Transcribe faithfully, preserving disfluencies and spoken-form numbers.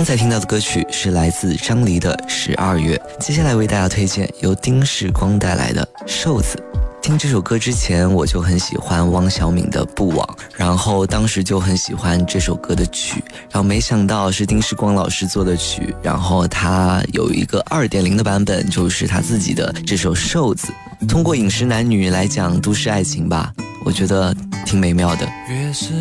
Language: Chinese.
刚才听到的歌曲是来自张黎的《十二月》，接下来为大家推荐由丁世光带来的《瘦子》。听这首歌之前，我就很喜欢汪小敏的《不枉》，然后当时就很喜欢这首歌的曲，然后没想到是丁世光老师做的曲，然后他有一个 二点零 的版本，就是他自己的这首《瘦子》。通过饮食男女来讲都市爱情吧，我觉得挺美妙的。 越是